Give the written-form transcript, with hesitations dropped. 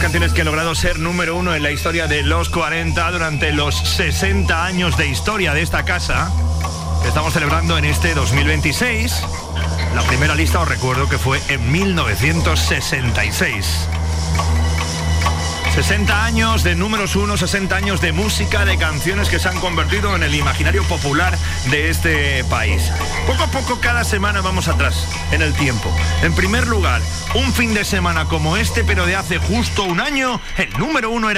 canciones que han logrado ser número uno en la historia de los 40 durante los 60 años de historia de esta casa que estamos celebrando en este 2026. La primera lista os recuerdo que fue en 1966. 60 años de números uno, 60 años de música, de canciones que se han convertido en el imaginario popular de este país. Poco a poco, cada semana vamos atrás en el tiempo. En primer lugar, un fin de semana como este, pero de hace justo un año, el número uno era